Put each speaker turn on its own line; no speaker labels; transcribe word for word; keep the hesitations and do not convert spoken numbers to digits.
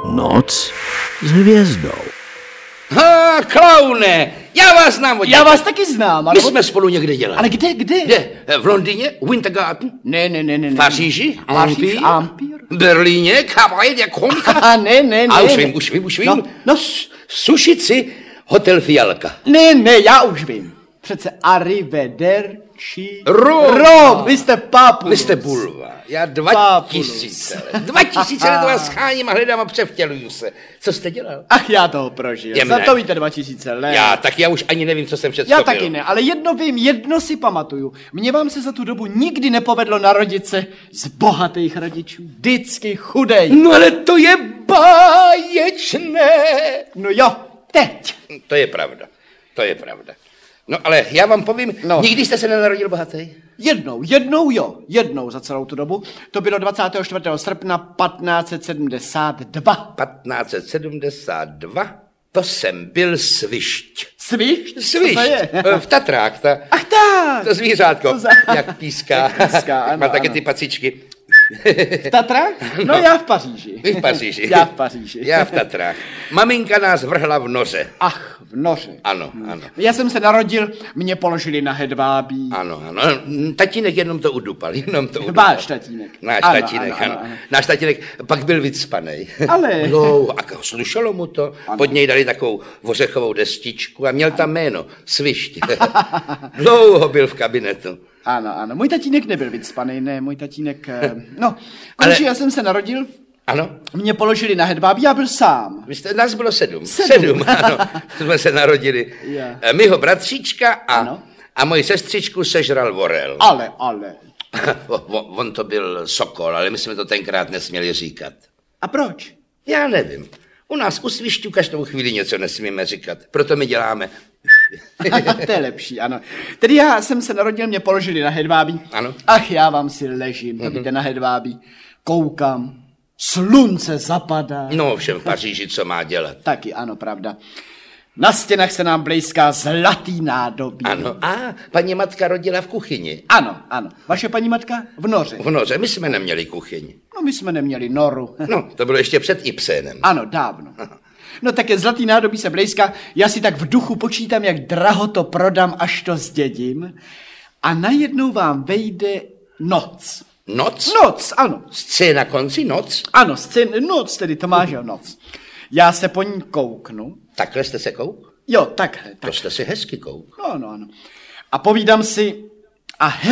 Noc s hvězdou.
Ha, klaune, já vás znám od
Já
dětství.
vás taky znám.
My jsme spolu někde dělali.
Ale kde, kde?
Kde? V Londýně? Winter Garden?
Ne, ne, ne, ne.
V Paříži?
Paříž,
Empire?
Empire.
Berlíně? Kabaret, jak komika?
A ne, ne, ne.
A už vím, už vím, už vím.
No, no.
S- Sušici, Hotel Fialka.
Ne, ne, já už vím. Přece arrivederci.
Rom.
Rom, vy jste pápu.
Vy jste bulva. Já dva
Pápulus.
tisíce let. Dva tisíce let vás scháním a hledám a převtěluju se. Co jste dělal?
Ach, já toho prožil.
Jemne.
Za to víte dva tisíce let.
Já, tak já už ani nevím, co jsem všechno
Já
byl.
taky ne, ale jedno vím, jedno si pamatuju. Mně vám se za tu dobu nikdy nepovedlo narodit se z bohatých rodičů. Vždycky chudej.
No ale to je báječné.
No jo, teď.
To je pravda, to je pravda. No ale já vám povím,
No.
nikdy jste se nenarodil bohatý?
Jednou, jednou jo, jednou za celou tu dobu. To bylo dvacátého čtvrtého srpna patnáct set sedmdesát dva.
patnáct set sedmdesát dva, to jsem byl svišť.
Svišť? Co
Svišť,
to je?
v Tatrách, ta,
Ach tak.
to zvířátko,
To za-
jak píská,
Jak píská, ano,
má taky
ano.
ty pacičky.
V Tatrách? No,
No.
já v Paříži.
Vy v Paříži.
Já v Paříži.
Já v Tatrách. Maminka nás vrhla v noře.
Ach, v noře.
Ano, ano.
Já jsem se narodil, mě položili na hedvábí.
Ano, ano. Tatínek jenom to udupal, jenom to udupal.
Váš tatínek.
Náš
Ano,
tatínek,
ano,
ano,
ano, ano.
Náš tatínek pak byl vycpanej.
Ale-
No, a slušelo mu to. Pod něj dali takovou ořechovou destičku a měl tam jméno, Svišť. Dlouho byl v kabinetu.
Ano, ano. Můj tatínek nebyl vycpanej, ne, můj tatínek... eh, No, konečně
Ale-
já jsem se narodil,
Ano,
mě položili na hedvábí, já byl sám.
vy jste, nás bylo sedm.
Sedm.
Sedm, ano. Jsme se narodili.
Já.
Mýho bratříčka a,
Ano.
a moji sestřičku sežral vorel.
Ale, ale.
On, on to byl sokol, ale my jsme to tenkrát nesměli říkat.
A proč?
Já nevím. U nás u Svišťů každou chvíli něco nesmíme říkat. Proto my děláme.
To je lepší, ano. Tedy já jsem se narodil, mě položili na hedvábí.
Ano.
Ach, já vám si ležím, to víte, na hedvábí. Koukám, slunce zapadá.
No všem v Paříži, co má dělat.
Taky, ano, pravda. Na stěnách se nám blejská zlatý nádobí.
Ano, a paní matka rodila v kuchyni.
Ano, ano. Vaše paní matka v noře.
V noře, my jsme neměli kuchyň.
No, my jsme neměli noru.
No, to bylo ještě před Ibsenem.
Ano, dávno. No tak je zlatý nádobí se blejská, já si tak v duchu počítám, jak draho to prodám, až to zdědím. A najednou vám vejde noc.
Noc?
Noc, ano.
Scéna na konci, noc?
Ano, scén, noc, tedy Tomášeho noc. Já se po ní kouknu.
Takhle jste se kouk?
Jo, takhle.
To
Tak.
jste si hezky kouk.
No, no, ano. A povídám si, a